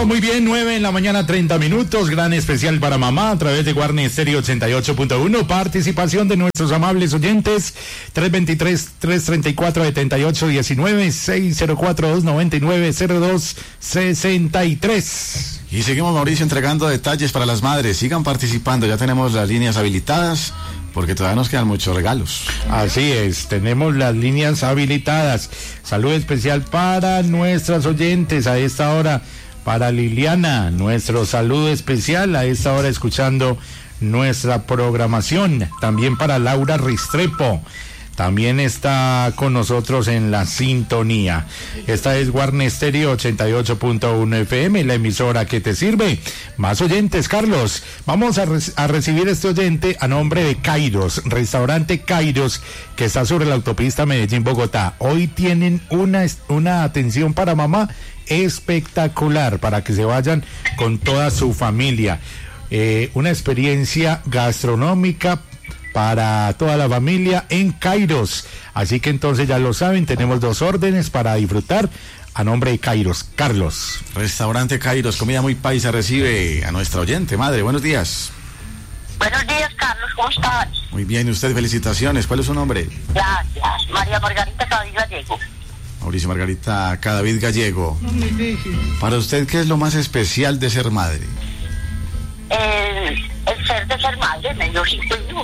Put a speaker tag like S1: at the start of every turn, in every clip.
S1: Listo, muy bien, 9 en la mañana, 30 minutos, gran especial para mamá a través de Guarne Estéreo 88.1, participación de nuestros amables oyentes, 323-334-7819, 604-299-0263.
S2: Y seguimos, Mauricio, entregando detalles para las madres, sigan participando, ya tenemos las líneas habilitadas, porque todavía nos quedan muchos regalos.
S1: Así es, tenemos las líneas habilitadas. Salud especial para nuestras oyentes a esta hora, para Liliana, nuestro saludo especial a esta hora escuchando nuestra programación. También para Laura Restrepo, también está con nosotros en la sintonía. Esta es Guarne Estéreo 88.1 FM, la emisora que te sirve. Más oyentes, Carlos. Vamos a recibir este oyente a nombre de Kairos, restaurante Kairos, que está sobre la autopista Medellín-Bogotá. Hoy tienen una atención para mamá espectacular, para que se vayan con toda su familia. Una experiencia gastronómica para toda la familia en Kairos. Así que entonces ya lo saben, tenemos 2 órdenes para disfrutar a nombre de Kairos. Carlos.
S2: Restaurante Kairos, comida muy paisa, recibe a nuestra oyente. Madre, buenos días.
S3: Buenos días, Carlos, ¿cómo estás?
S2: Muy bien, y usted, felicitaciones. ¿Cuál es su nombre?
S3: Gracias, María Margarita Cadavid Gallego.
S2: Mauricio Margarita Cadavid Gallego. Para usted, ¿qué es lo más especial de ser madre?
S3: El ser de ser madre, medio 5 hijos.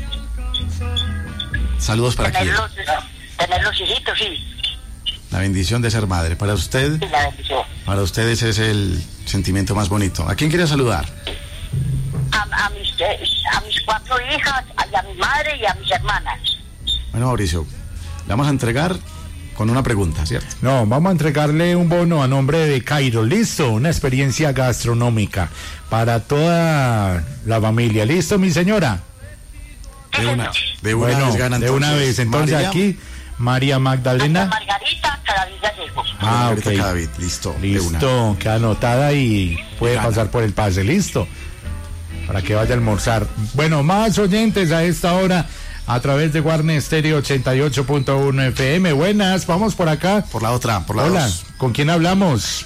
S2: Saludos para quién.
S3: Tener los hijitos, sí.
S2: La bendición de ser madre. Para usted,
S3: Sí, la bendición.
S2: para usted ese es el sentimiento más bonito. ¿A quién quiere saludar?
S3: A mis 4 hijas, a mi madre y a mis hermanas.
S2: Bueno, Mauricio, le vamos a entregar con una pregunta, ¿cierto?
S1: No, vamos a entregarle un bono a nombre de Kairos. Listo, una experiencia gastronómica para toda la familia. ¿Listo, mi señora?
S2: De una vez gana,
S1: de una vez. Entonces
S2: María,
S1: aquí, María Magdalena.
S3: Margarita Cadavid Gallego.
S2: Margarita
S1: ok.
S2: Cadavid, listo. de una.
S1: Listo, queda anotada y puede
S2: Gana.
S1: pasar por el pase. Listo, para que vaya a almorzar. Bueno, más oyentes a esta hora a través de Guarne Estéreo 88.1 FM. Buenas, vamos por acá.
S2: Por la otra, por la
S1: Hola,
S2: 2.
S1: ¿con quién hablamos?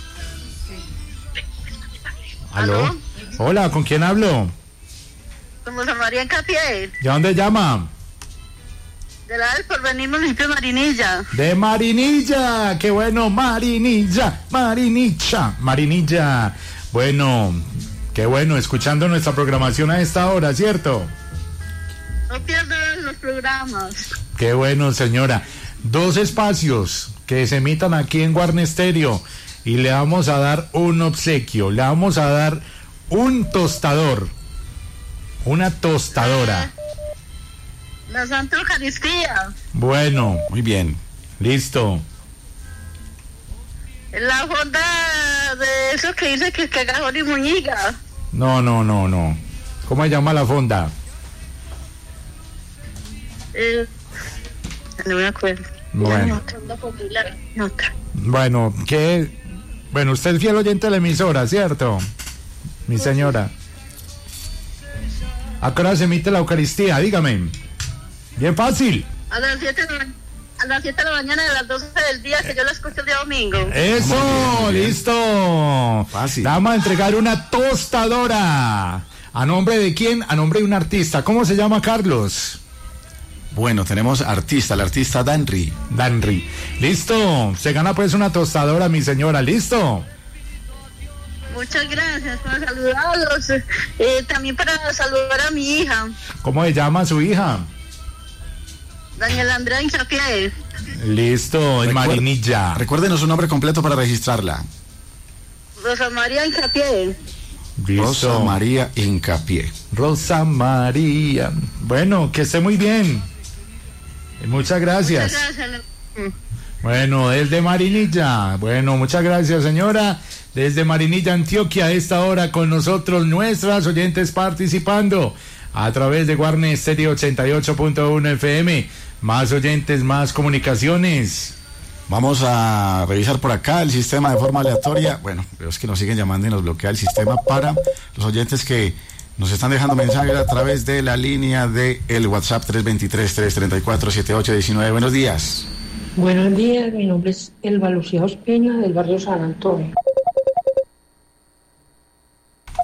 S1: ¿Aló? Hola, ¿con quién hablo?
S4: Como San María en Capié,
S1: ¿De dónde llama?
S4: de la del Porvenir, municipio de Marinilla.
S1: De Marinilla, qué bueno, Marinilla. Bueno, qué bueno, escuchando nuestra programación a esta hora, ¿cierto?
S4: No pierdan los programas.
S1: Qué bueno, señora. 2 espacios que se emitan aquí en Guarne Estéreo y le vamos a dar un obsequio, le vamos a dar un tostador, una tostadora.
S4: La Santa Eucaristía.
S1: Bueno,
S2: Muy bien.
S1: listo.
S4: La fonda de eso que dice que es Cagajón y Muñiga.
S1: No. ¿Cómo se llama la fonda?
S4: No me acuerdo.
S1: Bueno.
S4: Nota.
S1: Bueno, bueno, usted es fiel oyente de la emisora, ¿cierto? Mi señora. ¿A qué hora se emite la Eucaristía? Dígame. Bien fácil.
S4: A las 7 de la mañana, de las 12 del día, que yo la escucho el día domingo.
S1: Eso, listo.
S2: Fácil.
S1: Vamos a entregar una tostadora. ¿A nombre de quién? A nombre de un artista. ¿Cómo se llama, Carlos?
S2: Bueno, tenemos el artista Danry.
S1: Danry. Listo. Se gana pues una tostadora, mi señora. ¿Listo?
S4: Muchas gracias por saludarlos. También para saludar a mi hija,
S1: ¿Cómo se llama su hija?
S4: Daniela Andrea Incapié.
S1: Listo, en Marinilla.
S2: Recuérdenos su nombre completo para registrarla.
S4: Rosa María Incapié.
S1: Listo.
S2: Rosa María Incapié.
S1: Rosa María. Bueno, que esté muy bien. Muchas gracias.
S4: Muchas gracias.
S1: Bueno, desde Marinilla. Bueno, muchas gracias, señora. Desde Marinilla, Antioquia, a esta hora con nosotros, nuestras oyentes participando a través de Guarne Estéreo 88.1 FM. Más oyentes, más comunicaciones.
S2: Vamos a revisar por acá el sistema de forma aleatoria. Bueno, es que nos siguen llamando y nos bloquea el sistema para los oyentes que nos están dejando mensajes a través de la línea de el WhatsApp 323-334-7819. Buenos días.
S5: Buenos días, mi nombre es Elba Lucía Ospina, del barrio San Antonio.
S2: Recuerda,
S5: Buenos días, mi nombre es Elba Lucía Ospina, del barrio San Antonio.
S2: recuérdenos su nombre completo para registrarla.
S5: Rosa María Incapié.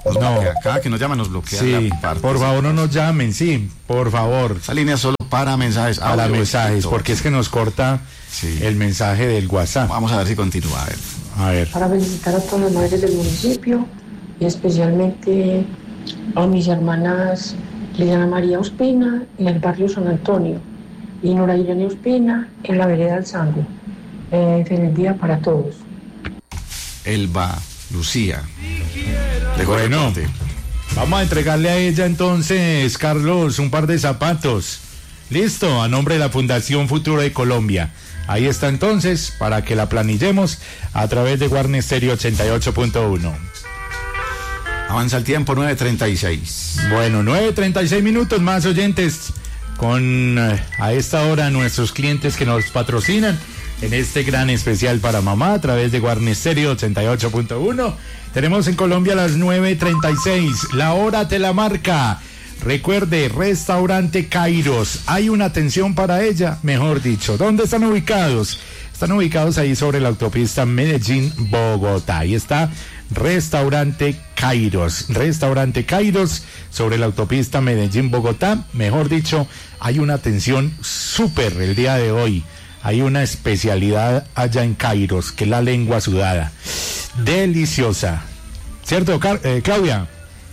S1: No.
S2: bloquea. Cada que nos llama nos bloquea.
S1: Sí,
S2: la parte.
S1: por favor no nos llamen, sí, por favor.
S2: Esa línea es solo para mensajes.
S1: Para
S2: audio,
S1: mensajes,
S2: escrito.
S1: porque es que nos corta
S2: Sí.
S1: el mensaje del WhatsApp.
S2: Vamos a ver si continúa. A ver.
S1: A ver.
S5: Para felicitar a todas las madres del municipio y especialmente a mis hermanas Liliana María Ospina en el barrio San Antonio y Nora Irene Ospina en la vereda del Sangre. Feliz día para todos.
S2: Elba Lucía.
S1: Bueno, vamos a entregarle a ella entonces, Carlos, un par de zapatos. Listo, a nombre de la Fundación Futuro de Colombia. Ahí está entonces, para que la planillemos a través de Guarne Stereo 88.1.
S2: Avanza el tiempo, 9:36.
S1: Bueno, 9:36 minutos más, oyentes, con a esta hora nuestros clientes que nos patrocinan en este gran especial para mamá a través de Guarne Stereo 88.1. Tenemos en Colombia las 9:36, la hora te la marca. Recuerde, restaurante Kairos, hay una atención para ella, mejor dicho. ¿Dónde están ubicados? Están ubicados ahí sobre la autopista Medellín-Bogotá. Ahí está Restaurante Kairos sobre la autopista Medellín-Bogotá. Mejor dicho, hay una atención súper el día de hoy. Hay una especialidad allá en Kairos, que es la lengua sudada. Deliciosa. ¿Cierto, Claudia?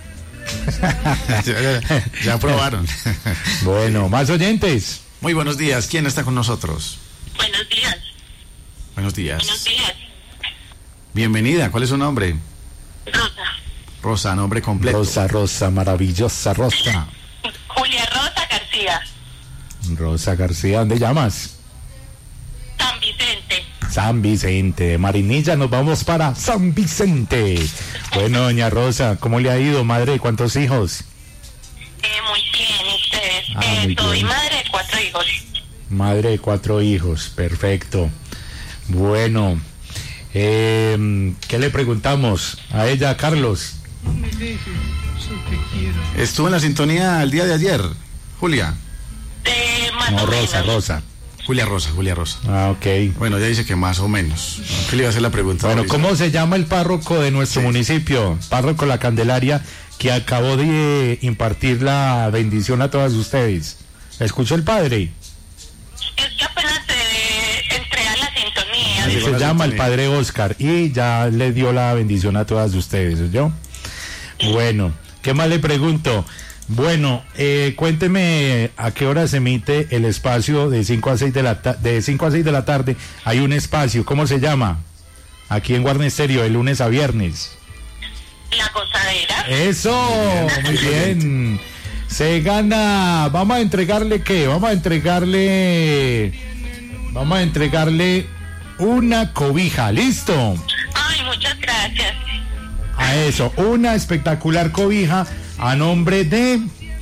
S2: Ya probaron.
S1: Bueno, más oyentes.
S2: Muy buenos días. ¿Quién está con nosotros?
S3: Buenos días.
S2: Buenos días.
S3: Buenos días.
S2: Bienvenida. ¿Cuál es su nombre?
S3: Rosa.
S2: Rosa, nombre completo.
S1: Rosa, maravillosa Rosa.
S3: Julia Rosa García.
S1: Rosa García, ¿dónde llamas?
S3: San Vicente.
S1: San Vicente, de Marinilla nos vamos para San Vicente. Bueno, doña Rosa, ¿cómo le ha ido, madre? ¿Cuántos hijos?
S3: Muy bien, ustedes.
S1: Muy
S3: Soy
S1: bien.
S3: madre de 4 hijos.
S1: Madre de 4 hijos, perfecto. Bueno, ¿qué le preguntamos a ella, Carlos?
S2: Estuvo en la sintonía el día de ayer, Julia.
S3: Más
S1: No,
S3: o menos.
S1: Rosa.
S2: Julia Rosa.
S1: Ah, ok.
S2: Bueno, ya dice que más o menos. ¿Qué le iba a hacer la pregunta?
S1: Bueno,
S2: Mauricio?
S1: ¿cómo se llama el párroco de nuestro municipio? Párroco La Candelaria, que acabó de impartir la bendición a todas ustedes. ¿Escuchó el padre?
S3: Es que apenas entré a la sintonía.
S2: Llegó
S1: Se
S2: la
S1: llama el
S2: sintonía.
S1: padre Oscar y ya le dio la bendición a todas ustedes, ¿oyó? Bueno, ¿qué más le pregunto? Bueno, cuénteme a qué hora se emite el espacio de 5 a 6 de 5 a 6 de la tarde. Hay un espacio, ¿cómo se llama? Aquí en Guarne Stereo, de lunes a viernes.
S3: La gozadera.
S1: Eso, muy bien. Se gana, vamos a entregarle ¿qué? Vamos a entregarle una cobija, ¿listo?
S3: Ay, muchas gracias.
S1: A eso, una espectacular cobija a nombre de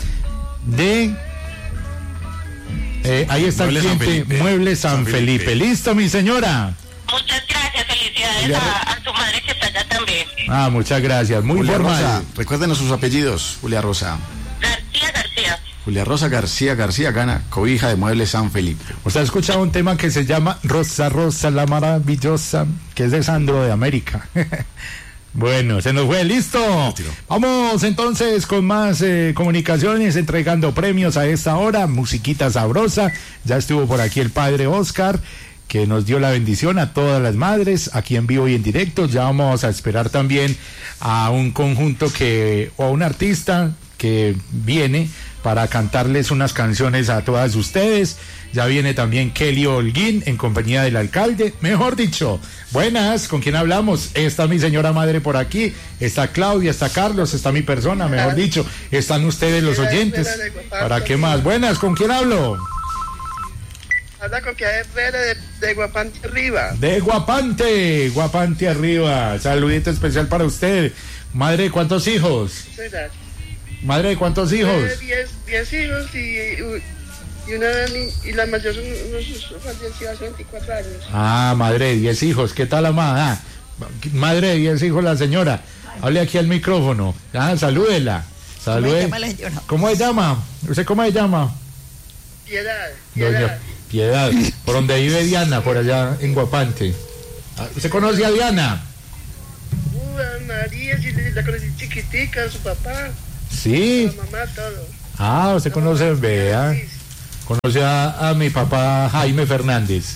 S1: ahí está el
S2: Muebles San
S1: cliente,
S2: Felipe.
S1: Muebles San
S2: San Felipe.
S1: Felipe. ¿Listo, mi señora?
S3: Muchas gracias. Felicidades
S1: Julia
S3: a tu madre que está allá también.
S1: Ah, muchas gracias, muy
S2: Julia
S1: formal.
S2: Rosa, recuérdenos sus apellidos, Julia Rosa.
S3: García.
S2: Julia Rosa García gana cobija de Muebles San Felipe.
S1: Usted ha escuchado un tema que se llama Rosa la maravillosa, que es de Sandro de América. Bueno, se nos fue, listo. Vamos entonces con más comunicaciones, entregando premios a esta hora, musiquita sabrosa. Ya estuvo por aquí el padre Oscar, que nos dio la bendición a todas las madres, aquí en vivo y en directo. Ya vamos a esperar también a un conjunto o a un artista que viene para cantarles unas canciones a todas ustedes. Ya viene también Kelly Holguín en compañía del alcalde. Mejor dicho, buenas, ¿con quién hablamos? Está mi señora madre por aquí, está Claudia, está Carlos, está mi persona, mejor dicho. Están ustedes los oyentes. ¿Para qué más? Buenas, ¿con quién hablo?
S6: Habla con que de Guapante arriba.
S1: De Guapante arriba. Saludito especial para usted. Madre, ¿cuántos hijos? Madre, ¿de cuántos hijos?
S6: 10 hijos y la mayor falleció hace 24 años.
S1: Ah, madre de 10 hijos. ¿Qué tal, amada? Madre de 10 hijos, la señora. Hable aquí al micrófono. Ah, salúdela. Salude. ¿Cómo se llama? ¿Usted cómo se llama?
S6: Piedad.
S1: Doña Piedad. Por donde vive Diana, por allá en Guapante. ¿Usted conoce a Diana?
S6: a María, sí, la conocí chiquitica, a su papá,
S1: Sí.
S6: a la mamá, todo.
S1: Ah, usted conoce, vea.
S6: Sí.
S1: Conoce a mi papá Jaime Fernández.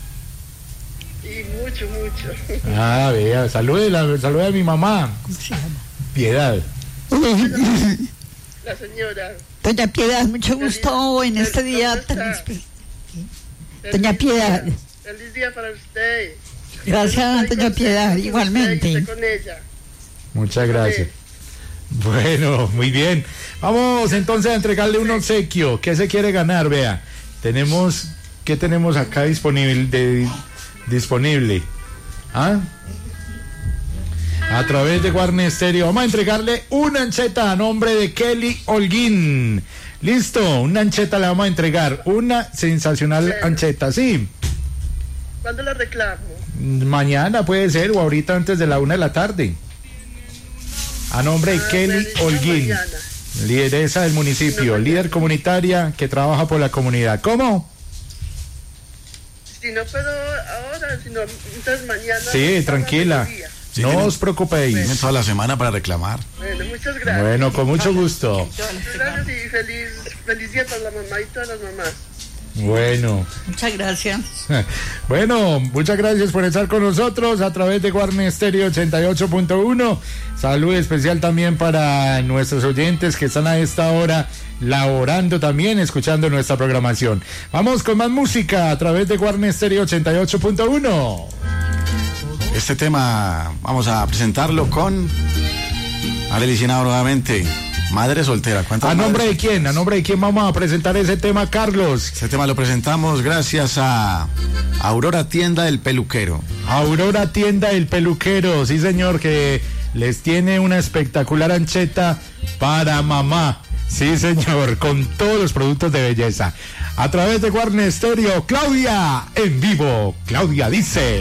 S6: Y mucho, mucho.
S1: Ah, vea, salude a mi mamá. Piedad.
S6: La señora.
S7: Doña Piedad, mucho gusto en este día tan especial. Doña Piedad.
S6: Feliz día para usted.
S7: Gracias, doña Piedad, igualmente.
S6: Estoy con ella.
S1: Muchas gracias. Bueno, muy bien. Vamos entonces a entregarle un obsequio. ¿Qué se quiere ganar? Vea, ¿qué tenemos acá disponible? ¿Ah? A través de Warner Stereo vamos a entregarle una ancheta a nombre de Kelly Holguín. Listo, una ancheta le vamos a entregar, una sensacional ancheta, sí.
S6: ¿Cuándo la reclamo?
S1: Mañana puede ser o ahorita antes de la 1 de la tarde. A nombre de Kelly Holguín, lideresa del municipio, líder comunitaria que trabaja por la comunidad. ¿Cómo?
S6: Si no puedo ahora, si no, entonces mañana.
S1: Sí, tranquila.
S2: Sí,
S1: No
S2: tienen-
S1: os preocupéis.
S2: Tienen toda la semana para reclamar.
S6: Bueno, muchas gracias.
S1: Bueno, con mucho gusto.
S6: Gracias y feliz día para la mamá y todas las mamás.
S1: Bueno.
S7: Muchas gracias.
S1: Bueno, muchas gracias por estar con nosotros a través de Warner Stereo 88.1. Salud especial también para nuestros oyentes que están a esta hora laborando también, escuchando nuestra programación. Vamos con más música a través de Warner Stereo 88.1.
S2: Este tema vamos a presentarlo con Arely Cienado nuevamente. Madre soltera. ¿Cuántas
S1: ¿A nombre
S2: madres?
S1: de quién? ¿A nombre de quién vamos a presentar ese tema, Carlos?
S2: Este tema lo presentamos gracias a Aurora Tienda del Peluquero.
S1: Aurora Tienda del Peluquero, sí señor, que les tiene una espectacular ancheta para mamá. Sí señor, con todos los productos de belleza. A través de Warner Stereo, Claudia en vivo. Claudia dice...